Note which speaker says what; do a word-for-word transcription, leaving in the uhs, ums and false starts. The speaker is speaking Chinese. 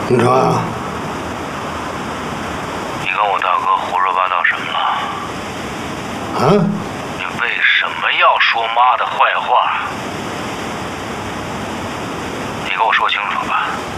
Speaker 1: 洪成啊，
Speaker 2: 你跟我大哥胡说八道什么了？
Speaker 1: 啊？
Speaker 2: 你为什么要说妈的坏话？你给我说清楚吧。